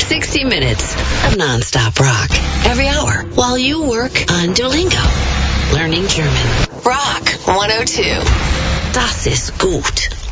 60 minutes of nonstop rock every hour while you work on Duolingo. Learning German. Rock 102. Das ist gut.